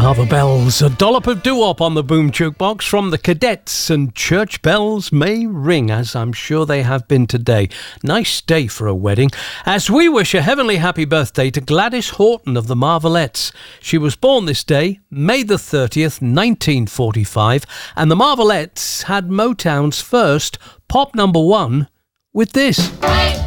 Love bells, a dollop of doo-wop on the boom jukebox from the Cadets, and church bells may ring, as I'm sure they have been today. Nice day for a wedding, as we wish a heavenly happy birthday to Gladys Horton of the Marvelettes. She was born this day, May the 30th, 1945, and the Marvelettes had Motown's first pop number one with this.